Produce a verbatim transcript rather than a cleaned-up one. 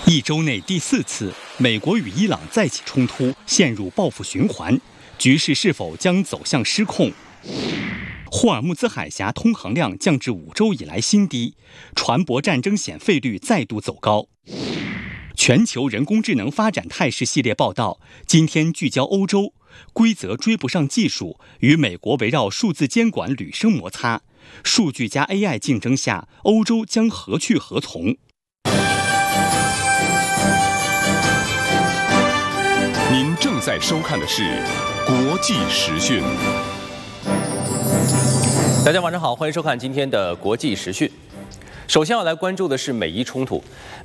一周内第四次，美国与伊朗再起冲突，陷入报复循环，局势是否将走向失控？霍尔木兹海峡通航量降至五周以来新低，船舶战争险费率再度走高。全球人工智能发展态势系列报道，今天聚焦欧洲，规则追不上技术，与美国围绕数字监管屡生摩擦。数据加 A I 竞争下，欧洲将何去何从？ 您正在收看的是国际时讯。 大家晚上好，欢迎收看今天的国际时讯。首先要来关注的是美伊冲突。